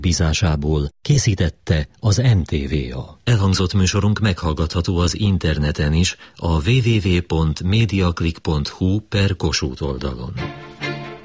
bízásából készítette az MTVA. Elhangzott műsorunk meghallgatható az interneten is, a www.mediaclick.hu/Kossuth oldalon.